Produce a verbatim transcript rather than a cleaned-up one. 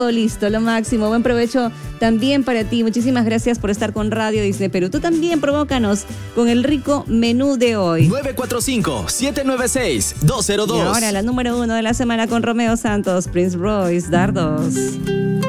Listo, lo máximo. Buen provecho también para ti. Muchísimas gracias por estar con Radio Disney Perú. Tú también provócanos con el rico menú de hoy. nueve cuatro cinco, siete nueve seis, dos cero dos. Y ahora la número uno de la semana con Romeo Santos, Prince Royce, Dardos.